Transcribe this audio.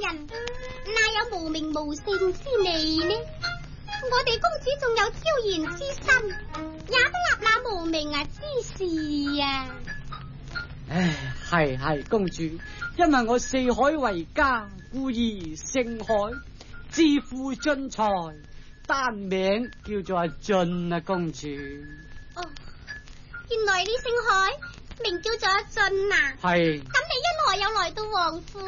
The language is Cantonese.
人，哪有無名無姓之理呢？我哋公主仲有挑然之身，也不立那無名之事啊！ 唉，係公主，因為我四海為家，故而姓海，自負俊才，單名叫做阿俊啊，公主。 哦，原來你姓海，名叫做阿俊啊？ 係。 咁你因何有來到王府